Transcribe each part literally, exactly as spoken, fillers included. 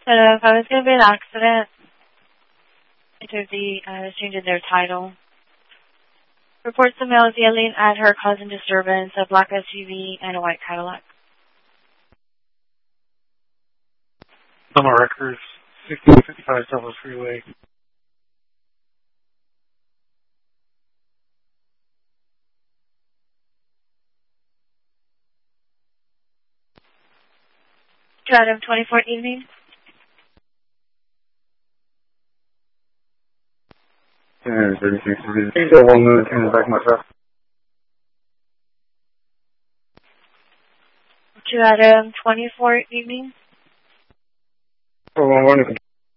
But uh, if I was going to be an accident, enter the uh, change in their title. Reports the male is yelling at her, causing disturbance, a black S U V and a white Cadillac. Summer Records, sixteen fifty-five Southwest Freeway. To Adam twenty-four evening. Yeah, thirty-six. Please go one minute in the back of my truck. To Adam twenty-four evening. Oh, one morning.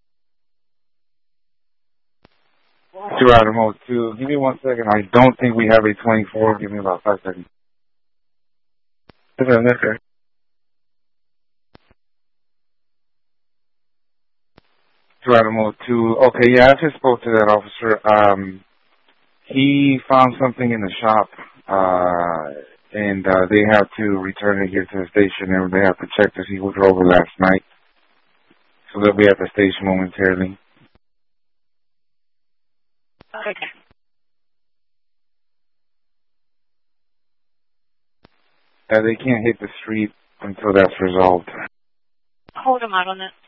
Two Adam oh two. Give me one second. I don't think we have a twenty-four. Give me about five seconds. Is that okay? Two Adam oh two. Okay, yeah, I just spoke to that officer. Um, he found something in the shop, uh, and uh, they have to return it here to the station, and they have to check to see who drove it last night. So they'll be at the station momentarily. Okay. Uh, they can't hit the street until that's resolved. Hold them out on it.